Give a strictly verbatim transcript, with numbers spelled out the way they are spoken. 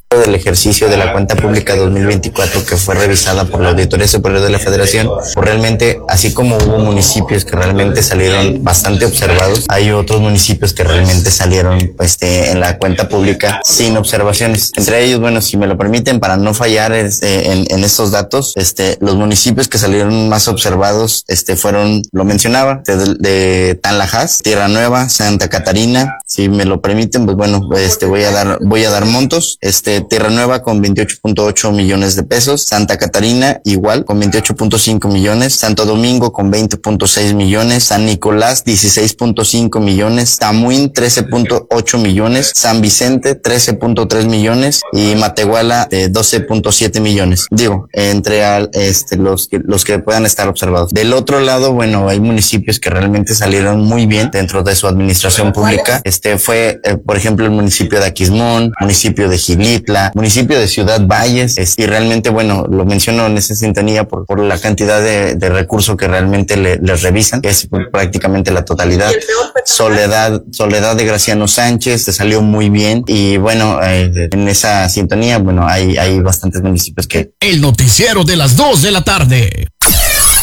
del ejercicio de la cuenta pública dos mil veinticuatro que fue revisada por la Auditoría Superior de la Federación, pues realmente, así como hubo municipios que realmente salieron bastante observados, hay otros municipios que realmente salieron pues, este, en la cuenta pública sin observaciones. Entre ellos, bueno, si me lo permiten, para no fallar este, en, en estos datos, este, los municipios que salieron más observados este, fueron, lo mencionaba, de, de Tanlajas, Tierra Nueva, Santa Catarina. Si me lo permiten, pues bueno, este, voy a dar, voy a dar montos. Este, Tierra Nueva con veintiocho punto ocho millones de pesos, Santa Catarina igual con veintiocho punto cinco millones, Santo Domingo con veinte punto seis millones, San Nicolás dieciséis punto cinco millones, Tamuín trece punto ocho millones, San Vicente trece punto tres millones y Matehuala eh, doce punto siete millones. Digo, entre al, este, los que, los que puedan estar observados. Del otro lado, bueno, hay municipios que realmente salieron muy bien dentro de su administración pública. Este fue, eh, por ejemplo, el municipio de Aquismón, municipio de Gilitla, municipio de Ciudad Valles, y realmente, bueno, lo menciono en esa sintonía por, por la cantidad de, de recursos que realmente le, les revisan, que es prácticamente la totalidad. Soledad, Soledad de Graciano Sánchez, te salió muy bien, y bueno, eh, en esa sintonía, bueno, hay, hay bastantes municipios que... El noticiero de las dos de la tarde.